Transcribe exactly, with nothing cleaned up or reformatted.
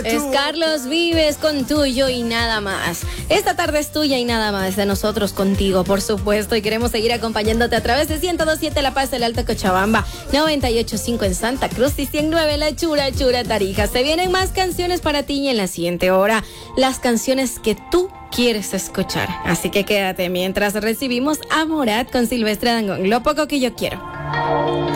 Es Carlos Vives con Tuyo y Nada Más. Esta tarde es tuya y nada más, de nosotros contigo, por supuesto. Y queremos seguir acompañándote a través de ciento dos punto siete La Paz del Alto Cochabamba, noventa y ocho punto cinco en Santa Cruz y ciento nueve La Chura Chura Tarija. Se vienen más canciones para ti y en la siguiente hora, las canciones que tú quieres escuchar. Así que quédate mientras recibimos a Morat con Silvestre Dangond, Lo Poco Que Yo Quiero.